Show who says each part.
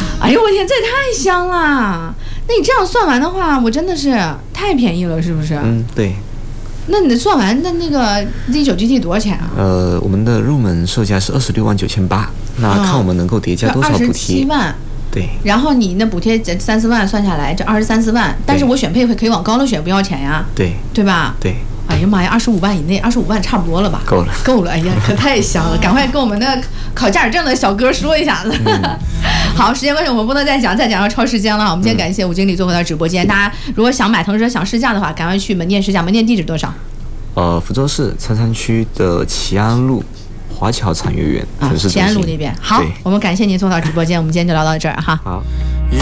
Speaker 1: 哎呦我天，这也太香了！那你这样算完的话，我真的是太便宜了，是不是？
Speaker 2: 对。
Speaker 1: 那你算完的那个 Z9 GT 多少钱啊？
Speaker 2: 我们的入门售价是26.98万，那看我们能够叠加多少补贴。
Speaker 1: 27万。
Speaker 2: 对。然
Speaker 1: 后你那补贴3-4万算下来，这23-4万，但是我选配会可以往高了选，不要钱呀。
Speaker 2: 对。
Speaker 1: 对吧？
Speaker 2: 对。
Speaker 1: 哎呀妈呀，25万以内，25万差不多了吧？够了！哎呀，可太香了！赶快跟我们的考驾驶证的小哥说一下子。好，时间关系我们不能再讲要超时间了。我们今天感谢吴经理做回到直播间，大家如果想买腾车想试驾的话，赶快去门店试驾。门店地址多少？
Speaker 2: 福州市苍山区的齐安路华侨产业园城市中心。
Speaker 1: 齐安路那边。好，我们感谢您做到直播间，我们今天就聊到这儿哈。
Speaker 2: 好。